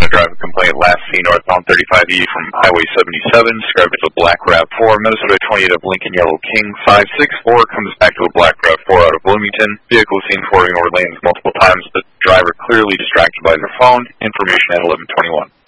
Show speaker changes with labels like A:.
A: a driver complaint last seen northbound 35E from Highway 77, described as a black RAV4, Minnesota 28 of Lincoln Yellow King 564, comes back to a black RAV4 out of Bloomington. Vehicle seen swerving over lanes multiple times, the driver clearly distracted by their phone. Information at 11:21.